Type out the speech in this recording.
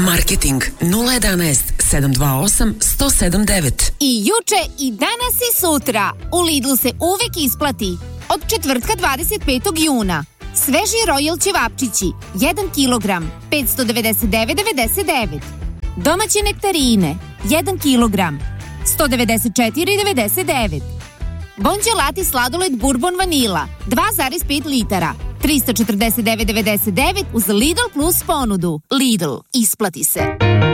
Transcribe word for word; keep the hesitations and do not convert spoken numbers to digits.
Marketing nula jedanaest sedam dva osam sto sedam devet. I juče i danas i sutra u Lidlu se uvek isplati. Od četvrtka dvadeset petog juna sveži Royal ćevapčići jedan kilogram petsto devedeset devet devedeset devet. Domaće nektarine jedan kilogram sto devedeset četiri devedeset devet. Bonđelati sladoled Bourbon vanila dva zarez pet litara trista četrdeset devet devedeset devet uz Lidl plus ponudu. Lidl, isplati se.